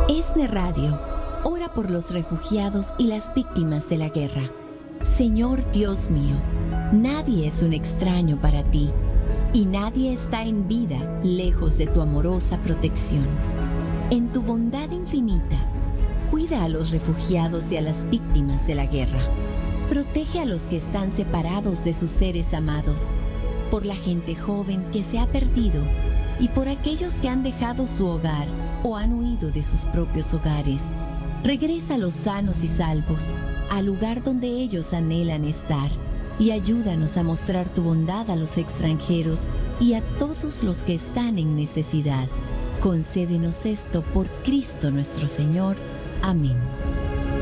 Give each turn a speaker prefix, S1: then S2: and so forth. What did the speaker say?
S1: ESNE Radio, ora por los refugiados y las víctimas de la guerra. Señor Dios mío, nadie es un extraño para ti, y nadie está en vida lejos de tu amorosa protección. En tu bondad infinita, cuida a los refugiados y a las víctimas de la guerra. Protege a los que están separados de sus seres amados, por la gente joven que se ha perdido y por aquellos que han dejado su hogar o han huido de sus propios hogares. Regrésalos sanos y salvos al lugar donde ellos anhelan estar, y ayúdanos a mostrar tu bondad a los extranjeros y a todos los que están en necesidad. Concédenos esto por Cristo nuestro Señor. Amén.